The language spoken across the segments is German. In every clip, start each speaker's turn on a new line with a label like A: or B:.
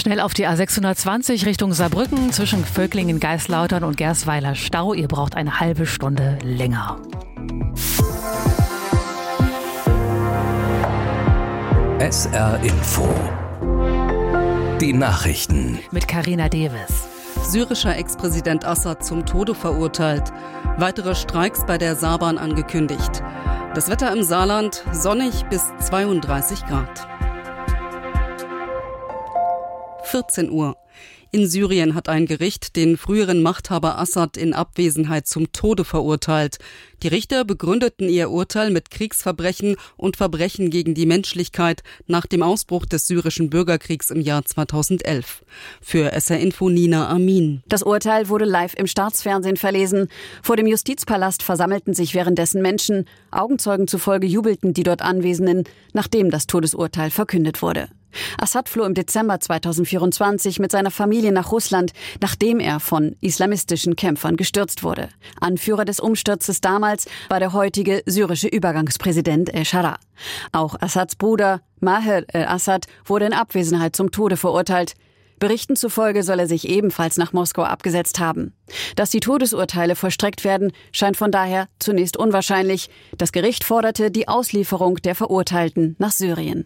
A: Schnell auf die A620 Richtung Saarbrücken zwischen Völklingen, Geislautern und Gersweiler Stau. Ihr braucht eine halbe Stunde länger.
B: SR Info. Die Nachrichten.
A: Mit Carina Deves.
C: Syrischer Ex-Präsident Assad zum Tode verurteilt. Weitere Streiks bei der Saarbahn angekündigt. Das Wetter im Saarland sonnig bis 32 Grad. 14 Uhr. In Syrien hat ein Gericht den früheren Machthaber Assad in Abwesenheit zum Tode verurteilt. Die Richter begründeten ihr Urteil mit Kriegsverbrechen und Verbrechen gegen die Menschlichkeit nach dem Ausbruch des syrischen Bürgerkriegs im Jahr 2011. Für SR Info Nina Amin.
D: Das Urteil wurde live im Staatsfernsehen verlesen. Vor dem Justizpalast versammelten sich währenddessen Menschen. Augenzeugen zufolge jubelten die dort Anwesenden, nachdem das Todesurteil verkündet wurde. Assad floh im Dezember 2024 mit seiner Familie nach Russland, nachdem er von islamistischen Kämpfern gestürzt wurde. Anführer des Umsturzes damals war der heutige syrische Übergangspräsident El-Shara. Auch Assads Bruder Maher el-Assad wurde in Abwesenheit zum Tode verurteilt. Berichten zufolge soll er sich ebenfalls nach Moskau abgesetzt haben. Dass die Todesurteile vollstreckt werden, scheint von daher zunächst unwahrscheinlich. Das Gericht forderte die Auslieferung der Verurteilten nach Syrien.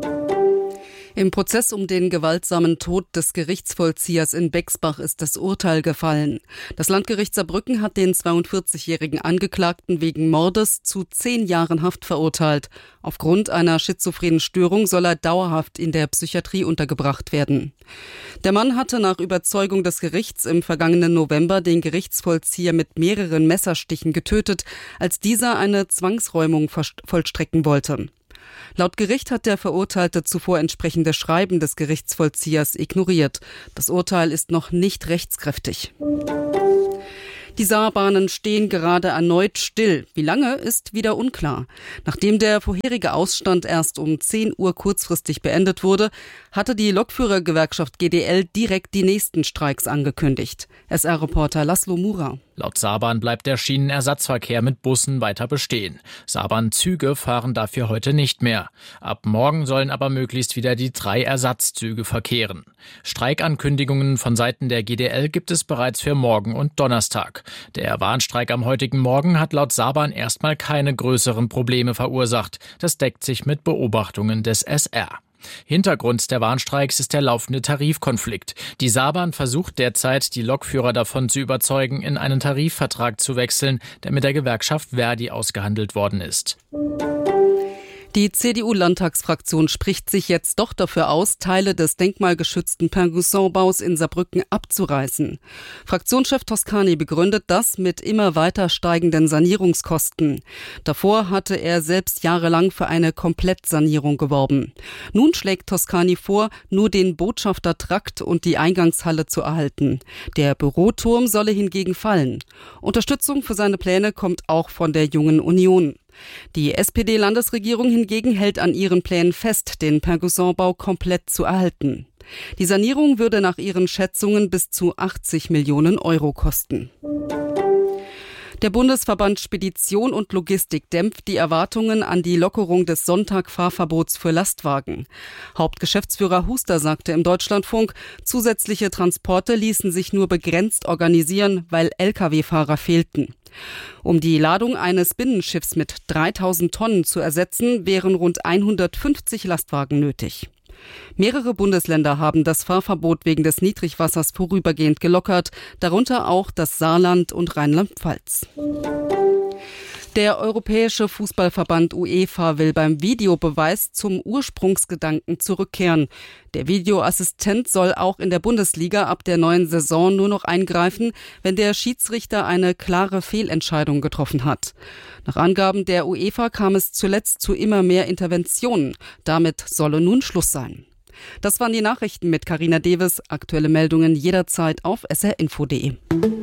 C: Im Prozess um den gewaltsamen Tod des Gerichtsvollziehers in Bexbach ist das Urteil gefallen. Das Landgericht Saarbrücken hat den 42-jährigen Angeklagten wegen Mordes zu 10 Jahren Haft verurteilt. Aufgrund einer schizophrenen Störung soll er dauerhaft in der Psychiatrie untergebracht werden. Der Mann hatte nach Überzeugung des Gerichts im vergangenen November den Gerichtsvollzieher mit mehreren Messerstichen getötet, als dieser eine Zwangsräumung vollstrecken wollte. Laut Gericht hat der Verurteilte zuvor entsprechende Schreiben des Gerichtsvollziehers ignoriert. Das Urteil ist noch nicht rechtskräftig. Die Saarbahnen stehen gerade erneut still. Wie lange, ist wieder unklar. Nachdem der vorherige Ausstand erst um 10 Uhr kurzfristig beendet wurde, hatte die Lokführergewerkschaft GDL direkt die nächsten Streiks angekündigt. SR-Reporter Laszlo Mura.
E: Laut Saarbahn bleibt der Schienenersatzverkehr mit Bussen weiter bestehen. Saarbahn-Züge fahren dafür heute nicht mehr. Ab morgen sollen aber möglichst wieder die 3 Ersatzzüge verkehren. Streikankündigungen von Seiten der GDL gibt es bereits für morgen und Donnerstag. Der Warnstreik am heutigen Morgen hat laut Saarbahn erstmal keine größeren Probleme verursacht. Das deckt sich mit Beobachtungen des SR. Hintergrund der Warnstreiks ist der laufende Tarifkonflikt. Die Saarbahn versucht derzeit, die Lokführer davon zu überzeugen, in einen Tarifvertrag zu wechseln, der mit der Gewerkschaft ver.di ausgehandelt worden ist.
C: Die CDU-Landtagsfraktion spricht sich jetzt doch dafür aus, Teile des denkmalgeschützten Pingusson-Baus in Saarbrücken abzureißen. Fraktionschef Toscani begründet das mit immer weiter steigenden Sanierungskosten. Davor hatte er selbst jahrelang für eine Komplettsanierung geworben. Nun schlägt Toscani vor, nur den Botschaftertrakt und die Eingangshalle zu erhalten. Der Büroturm solle hingegen fallen. Unterstützung für seine Pläne kommt auch von der Jungen Union. Die SPD-Landesregierung hingegen hält an ihren Plänen fest, den Pingusson-Bau komplett zu erhalten. Die Sanierung würde nach ihren Schätzungen bis zu 80 Millionen Euro kosten. Der Bundesverband Spedition und Logistik dämpft die Erwartungen an die Lockerung des Sonntagfahrverbots für Lastwagen. Hauptgeschäftsführer Huster sagte im Deutschlandfunk, zusätzliche Transporte ließen sich nur begrenzt organisieren, weil Lkw-Fahrer fehlten. Um die Ladung eines Binnenschiffs mit 3000 Tonnen zu ersetzen, wären rund 150 Lastwagen nötig. Mehrere Bundesländer haben das Fahrverbot wegen des Niedrigwassers vorübergehend gelockert, darunter auch das Saarland und Rheinland-Pfalz. Der Europäische Fußballverband UEFA will beim Videobeweis zum Ursprungsgedanken zurückkehren. Der Videoassistent soll auch in der Bundesliga ab der neuen Saison nur noch eingreifen, wenn der Schiedsrichter eine klare Fehlentscheidung getroffen hat. Nach Angaben der UEFA kam es zuletzt zu immer mehr Interventionen. Damit solle nun Schluss sein. Das waren die Nachrichten mit Carina Deves. Aktuelle Meldungen jederzeit auf srinfo.de.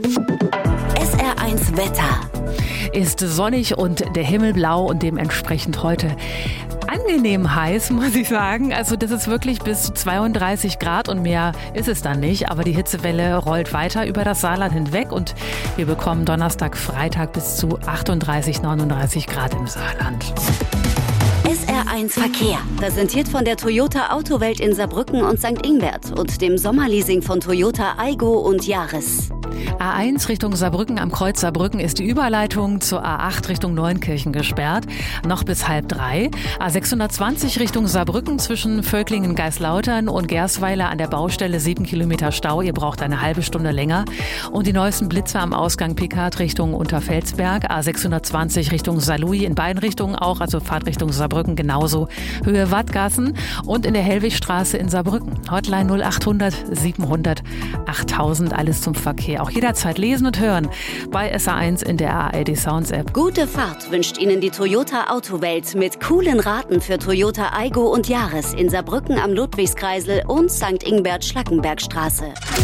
D: SR1 Wetter.
A: Ist sonnig und der Himmel blau und dementsprechend heute angenehm heiß, muss ich sagen. Also das ist wirklich bis zu 32 Grad und mehr ist es dann nicht. Aber die Hitzewelle rollt weiter über das Saarland hinweg und wir bekommen Donnerstag, Freitag bis zu 38, 39 Grad im Saarland.
F: SR1 Verkehr, präsentiert von der Toyota Autowelt in Saarbrücken und St. Ingbert und dem Sommerleasing von Toyota Aygo und Yaris.
A: A1 Richtung Saarbrücken am Kreuz Saarbrücken ist die Überleitung zur A8 Richtung Neunkirchen gesperrt, noch bis 2:30. A620 Richtung Saarbrücken zwischen Völklingen, Geislautern und Gersweiler an der Baustelle 7 Kilometer Stau. Ihr braucht eine halbe Stunde länger. Und die neuesten Blitzer am Ausgang Pickard Richtung Unterfelsberg. A620 Richtung Saarlouis in beiden Richtungen auch, also Fahrt Richtung Saarbrücken genauso. Höhe Wattgassen und in der Hellwigstraße in Saarbrücken. Hotline 0800 700 8000, alles zum Verkehr. Auch jederzeit lesen und hören bei SA1 in der ARD Sounds App.
F: Gute Fahrt wünscht Ihnen die Toyota Autowelt mit coolen Raten für Toyota Aygo und Yaris in Saarbrücken am Ludwigskreisel und St. Ingbert Schlackenbergstraße.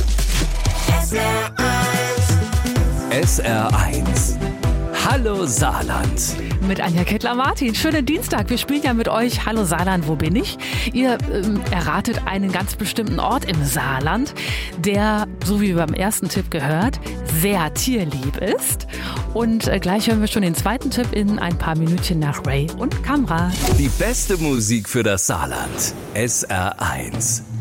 B: SR1. Hallo Saarland.
A: Mit Anja Kettler-Martin. Schönen Dienstag. Wir spielen ja mit euch Hallo Saarland, wo bin ich? Ihr erratet einen ganz bestimmten Ort im Saarland, der, so wie wir beim ersten Tipp gehört, sehr tierlieb ist. Und gleich hören wir schon den zweiten Tipp in ein paar Minütchen nach Ray und Kamra.
B: Die beste Musik für das Saarland. SR1.